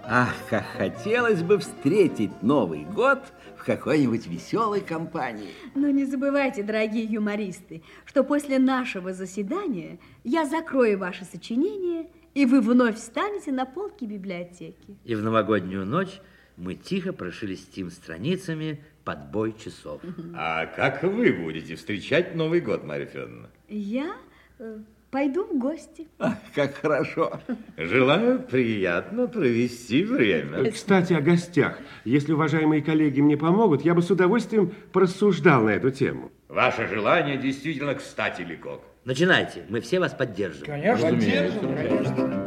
Ах, как хотелось бы встретить Новый год в какой-нибудь веселой компании. Но не забывайте, дорогие юмористы, что после нашего заседания я закрою ваши сочинения, и вы вновь встанете на полки библиотеки. И в новогоднюю ночь мы тихо прошелестим страницами под бой часов. А как вы будете встречать Новый год, Марья Федоровна? Я пойду в гости. Ах, как хорошо. Желаю приятно провести время. Кстати, о гостях. Если уважаемые коллеги мне помогут, я бы с удовольствием порассуждал на эту тему. Ваше желание действительно кстати, Ликок. Начинайте, мы все вас поддержим. Конечно, поддержим, конечно.